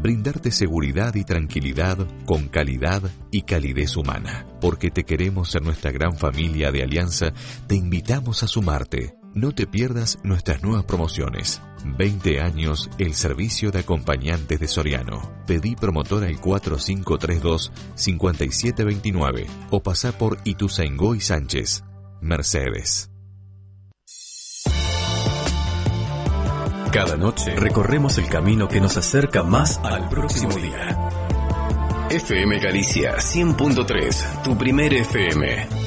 brindarte seguridad y tranquilidad con calidad y calidez humana. Porque te queremos en nuestra gran familia de Alianza, te invitamos a sumarte. No te pierdas nuestras nuevas promociones. 20 años el servicio de acompañantes de Soriano. Pedí promotora al 4532-5729 o pasá por Ituzaingó y Sánchez. Mercedes. Cada noche recorremos el camino que nos acerca más al próximo día. FM Galicia 100.3, tu primer FM.